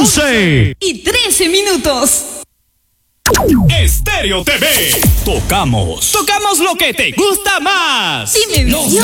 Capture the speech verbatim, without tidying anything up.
once y trece minutos. Estéreo T V. Tocamos. Tocamos lo que te gusta más. Dimensión